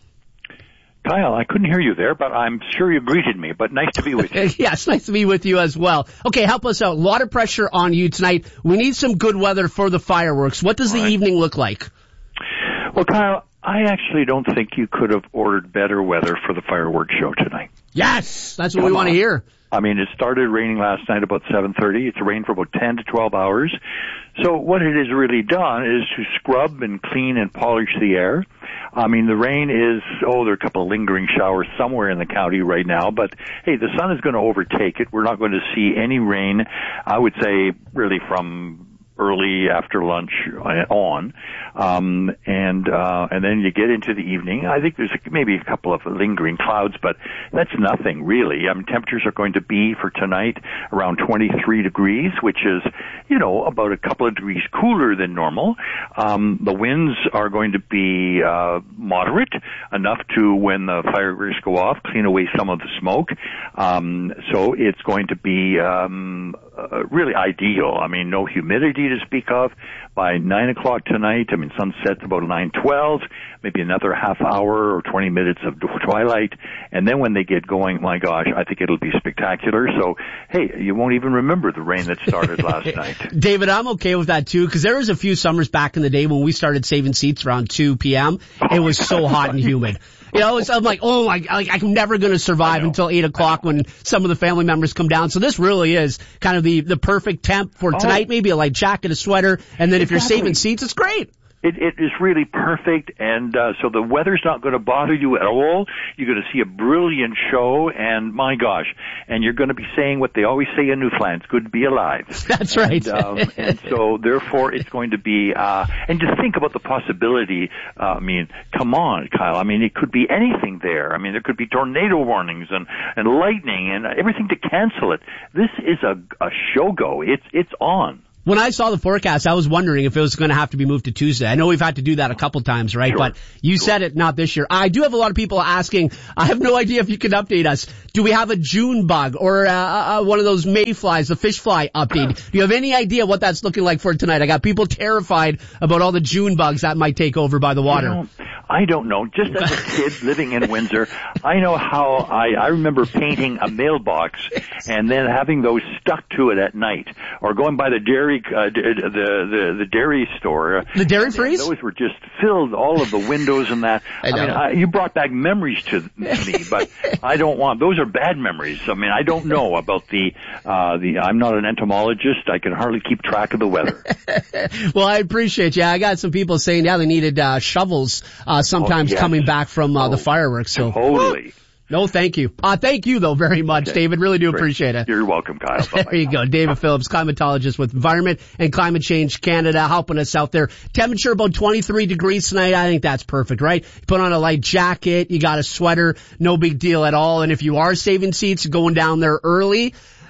Kyle, I couldn't hear you there, but I'm sure you greeted me, but nice to be with you. Yes, nice to be with you as well. Okay, help us out. A lot of pressure on you tonight. We need some good weather for the fireworks. What does All the right. evening look like? Well, Kyle, I actually don't think you could have ordered better weather for the fireworks show tonight. Yes, that's what Come we want to hear. I mean, it started raining last night about seven thirty. It's rained for about ten to twelve hours. So what it has really done is to scrub and clean and polish the air. I mean, the rain is, oh, there are a couple of lingering showers somewhere in the county right now, but hey, the sun is going to overtake it. We're not going to see any rain, I would say, really from early after lunch on, um, and uh, and then you get into the evening. I think there's maybe a couple of lingering clouds, but that's nothing really. I mean, temperatures are going to be for tonight around twenty-three degrees, which is, you know, about a couple of degrees cooler than normal. Um, the winds are going to be uh, moderate enough to, when the fireworks go off, clean away some of the smoke. Um, so it's going to be um, uh, really ideal. I mean, no humidity to speak of. By nine o'clock tonight, I mean, sunset's about nine twelve, maybe another half hour or twenty minutes of twilight, and then when they get going, my gosh, I think it'll be spectacular. So, hey, you won't even remember the rain that started last night. David, I'm okay with that too, because there was a few summers back in the day when we started saving seats around two p.m. It was so hot and humid. You know, it's, I'm like, oh my, like, I'm never going to survive until eight o'clock when some of the family members come down. So this really is kind of the, the perfect temp for tonight, oh. maybe a light jacket, a sweater, and then if exactly. you're saving seats, it's great. It, it is really perfect, and uh, so the weather's not going to bother you at all. You're going to see a brilliant show, and my gosh, and you're going to be saying what they always say in Newfoundland, it's good to be alive. That's right. And, um, and so, therefore, it's going to be, uh, and just think about the possibility, uh, I mean, come on, Kyle, I mean, it could be anything there. I mean, there could be tornado warnings and, and lightning and everything to cancel it. This is a, a show-go. It's, it's on. When I saw the forecast, I was wondering if it was going to have to be moved to Tuesday. I know we've had to do that a couple times, right? Sure. But you sure. said it, not this year. I do have a lot of people asking, I have no idea if you can update us. Do we have a June bug or uh, uh, one of those mayflies, the fish fly update? Do you have any idea what that's looking like for tonight? I got people terrified about all the June bugs that might take over by the water. You know, I don't know. Just as a kid living in Windsor, I know how I, I remember painting a mailbox and then having those stuck to it at night, or going by the dairy, uh, the, the, the dairy store. The dairy freeze? Those were just filled, all of the windows and that. I, know. I mean, I, you brought back memories to me, but I don't want, those are bad memories. I mean, I don't know about the, uh, the, I'm not an entomologist. I can hardly keep track of the weather. Well, I appreciate you. I got some people saying, yeah, they needed, uh, shovels, uh, sometimes oh, yes. coming back from uh, oh, the fireworks. So totally. No, thank you. Uh, thank you though very much, okay. David. Really do Great. appreciate it. You're welcome, Kyle. Bye-bye. There you go. David Phillips, climatologist with Environment and Climate Change Canada, helping us out there. Temperature about twenty-three degrees tonight. I think that's perfect, right? You put on a light jacket, you got a sweater, no big deal at all. And if you are saving seats, going down there early,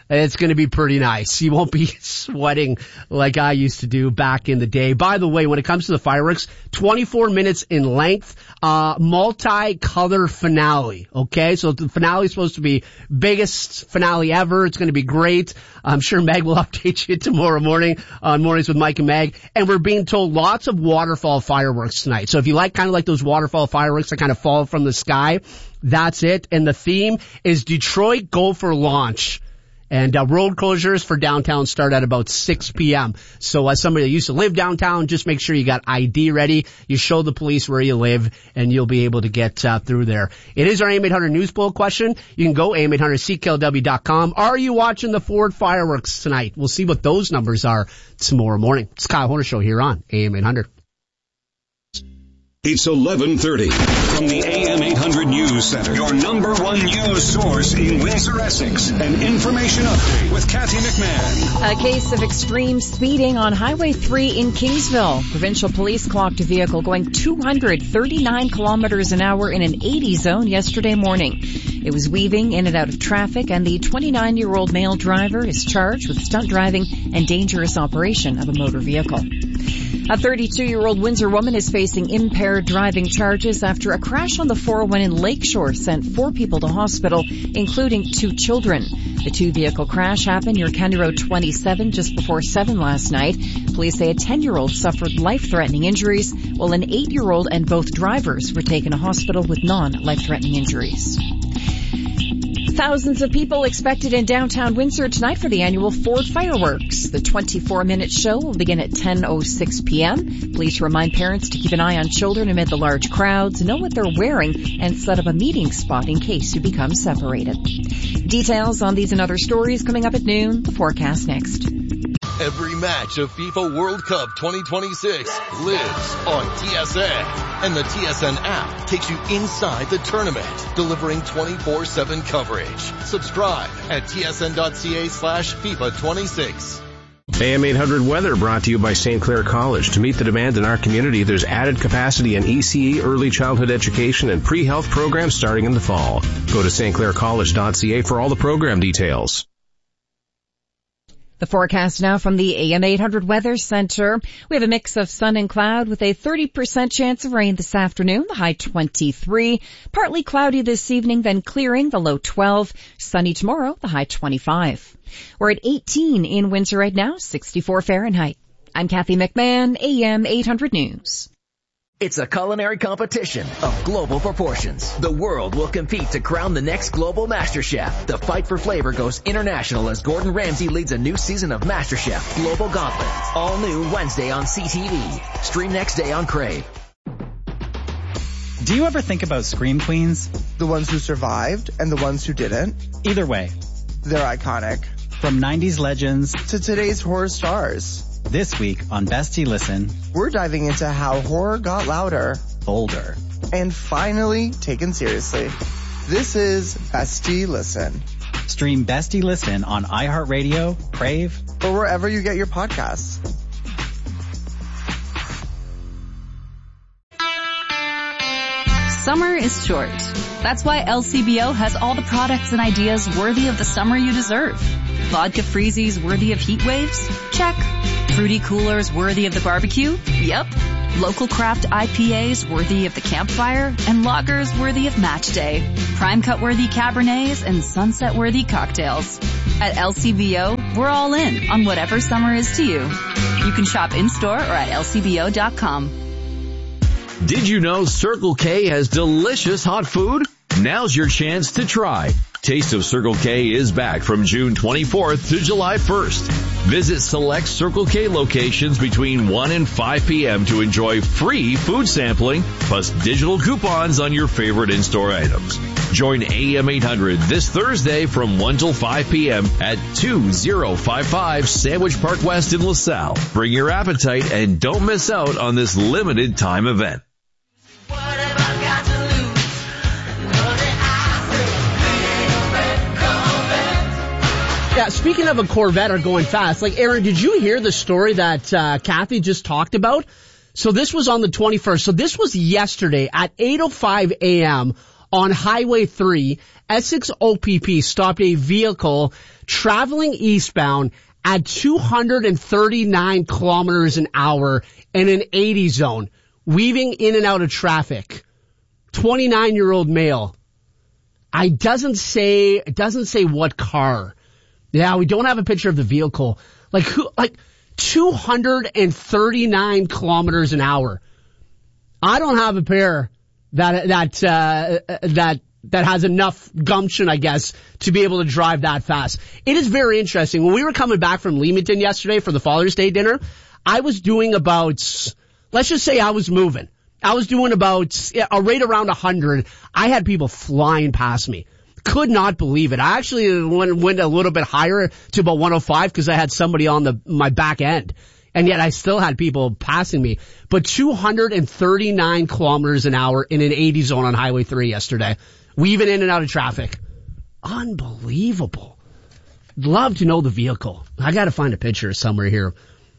It's going to be pretty nice. You won't be sweating like I used to do back in the day. By the way, when it comes to the fireworks, twenty-four minutes in length, uh, multi-color finale. Okay, so the finale is supposed to be biggest finale ever. It's going to be great. I'm sure Meg will update you tomorrow morning on Mornings with Mike and Meg. And we're being told lots of waterfall fireworks tonight. So if you like kind of like those waterfall fireworks that kind of fall from the sky, that's it. And the theme is Detroit Gopher Launch. And uh, road closures for downtown start at about six p.m. So as somebody that used to live downtown, just make sure you got I D ready. You show the police where you live, and you'll be able to get uh, through there. It is our A M eight hundred News Poll question. You can go A M eight hundred C K L W dot com. Are you watching the Ford fireworks tonight? We'll see what those numbers are tomorrow morning. It's Kyle Horner Show here on A M eight hundred. It's eleven thirty from the A M eight hundred News Center, your number one news source in Windsor, Essex. An information update with Kathy McMahon. A case of extreme speeding on Highway three in Kingsville. Provincial police clocked a vehicle going two hundred thirty-nine kilometers an hour in an eighty zone yesterday morning. It was weaving in and out of traffic, and the twenty-nine-year-old male driver is charged with stunt driving and dangerous operation of a motor vehicle. A thirty-two-year-old Windsor woman is facing impaired driving charges after a crash on the four oh one in Lakeshore sent four people to hospital, including two children. The two-vehicle crash happened near County Road twenty-seven just before seven last night. Police say a ten-year-old suffered life-threatening injuries, while an eight-year-old and both drivers were taken to hospital with non-life-threatening injuries. Thousands of people expected in downtown Windsor tonight for the annual Ford fireworks. The twenty-four minute show will begin at ten oh six p.m. Police remind parents to keep an eye on children amid the large crowds, know what they're wearing, and set up a meeting spot in case you become separated. Details on these and other stories coming up at noon. The forecast next. Every match of FIFA World Cup twenty twenty-six lives on T S N. And the T S N app takes you inside the tournament, delivering twenty-four seven coverage. Subscribe at T S N dot C A slash FIFA twenty-six. A M eight hundred weather brought to you by Saint Clair College. To meet the demand in our community, there's added capacity in E C E, early childhood education, and pre-health programs starting in the fall. Go to Saint Clair College dot C A for all the program details. The forecast now from the A M eight hundred Weather Center. We have a mix of sun and cloud with a thirty percent chance of rain this afternoon, the high twenty-three. Partly cloudy this evening, then clearing, the low twelve. Sunny tomorrow, the high twenty-five. We're at eighteen in Windsor right now, sixty-four Fahrenheit. I'm Kathy McMahon, A M eight hundred News. It's a culinary competition of global proportions. The world will compete to crown the next global Master Chef. The fight for flavor goes international as Gordon Ramsay leads a new season of Master Chef Global Gauntlet. All new Wednesday on C T V. Stream next day on Crave. Do you ever think about Scream Queens? The ones who survived and the ones who didn't? Either way, they're iconic. From nineties legends to today's horror stars. This week on Bestie Listen, we're diving into how horror got louder, bolder, and finally taken seriously. This is Bestie Listen. Stream Bestie Listen on iHeartRadio, Crave, or wherever you get your podcasts. Summer is short. That's why L C B O has all the products and ideas worthy of the summer you deserve. Vodka freezies worthy of heat waves? Check. Fruity coolers worthy of the barbecue? Yep. Local craft I P As worthy of the campfire? And lagers worthy of match day. Prime cut worthy Cabernets and sunset worthy cocktails. At L C B O, we're all in on whatever summer is to you. You can shop in-store or at L C B O dot com. Did you know Circle K has delicious hot food? Now's your chance to try. Taste of Circle K is back from June twenty-fourth to July first. Visit select Circle K locations between one and five p.m. to enjoy free food sampling, plus digital coupons on your favorite in-store items. Join A M eight hundred this Thursday from one till five p.m. at two thousand fifty-five Sandwich Park West in LaSalle. Bring your appetite and don't miss out on this limited time event. Yeah, speaking of a Corvette or going fast, like Aaron, did you hear the story that uh, Kathy just talked about? So this was on the twenty-first. So this was yesterday at eight oh five a.m. on Highway three, Essex O P P stopped a vehicle traveling eastbound at two hundred thirty-nine kilometers an hour in an eighty zone, weaving in and out of traffic. twenty-nine-year-old male. I doesn't say, it doesn't say what car. Yeah, we don't have a picture of the vehicle. Like who, like two hundred thirty-nine kilometers an hour. I don't have a pair that, that, uh, that, that has enough gumption, I guess, to be able to drive that fast. It is very interesting. When we were coming back from Leamington yesterday for the Father's Day dinner, I was doing about, let's just say I was moving. I was doing about a rate around one hundred. I had people flying past me. Could not believe it. I actually went, went a little bit higher to about one oh five because I had somebody on the my back end. And yet I still had people passing me. But two hundred thirty-nine kilometers an hour in an eighty zone on Highway three yesterday. Weaving in and out of traffic. Unbelievable. Love to know the vehicle. I got to find a picture somewhere here.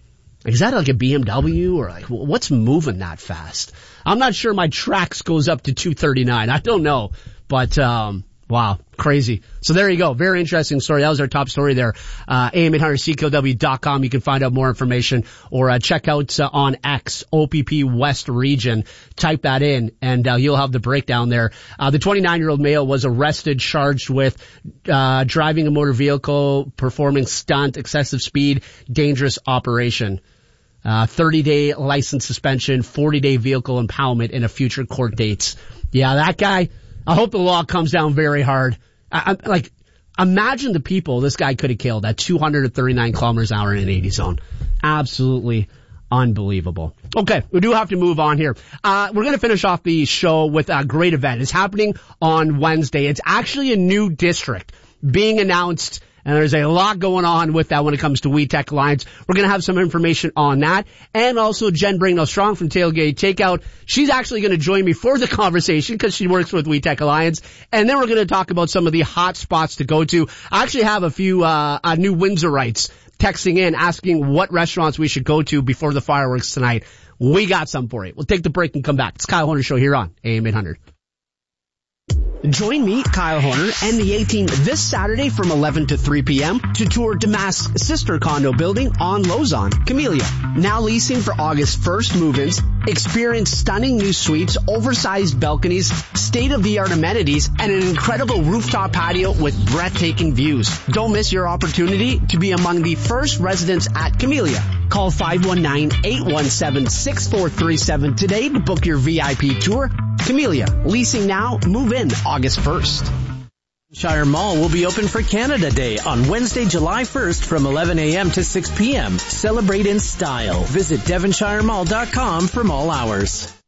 Is that like a B M W or like what's moving that fast? I'm not sure my Trax goes up to two thirty-nine. I don't know. But, um, wow, crazy. So there you go. Very interesting story. That was our top story there. Uh, A M eight hundred C K L W dot com. You can find out more information or uh, check out uh, on X, O P P West Region. Type that in and uh, you'll have the breakdown there. Uh, the twenty-nine-year-old male was arrested, charged with uh, driving a motor vehicle, performing stunt, excessive speed, dangerous operation. Uh, thirty-day license suspension, forty-day vehicle impoundment, and a future court dates. Yeah, that guy, I hope the law comes down very hard. I, I, like, imagine the people this guy could have killed at two hundred thirty-nine kilometers an hour in an eighty zone. Absolutely unbelievable. Okay, we do have to move on here. Uh, we're going to finish off the show with a great event. It's happening on Wednesday. It's actually a new district being announced. And there's a lot going on with that when it comes to We Tech Alliance. We're going to have some information on that. And also Jen Bringnell Strong from Tailgate Takeout. She's actually going to join me for the conversation because she works with We Tech Alliance. And then we're going to talk about some of the hot spots to go to. I actually have a few uh, uh new Windsorites texting in asking what restaurants we should go to before the fireworks tonight. We got some for you. We'll take the break and come back. It's Kyle Horner Show here on A M eight hundred. Join me, Kyle Horner, and the A-Team this Saturday from eleven to three p.m. to tour Damask's sister condo building on Lausanne, Camellia. Now leasing for August first move-ins. Experience stunning new suites, oversized balconies, state-of-the-art amenities, and an incredible rooftop patio with breathtaking views. Don't miss your opportunity to be among the first residents at Camellia. Call five one nine, eight one seven, six four three seven today to book your V I P tour. Camellia, leasing now, move in August first. Shire Mall will be open for Canada Day on Wednesday, July first from eleven a.m. to six p.m. Celebrate in style. Visit devonshire mall dot com for mall hours.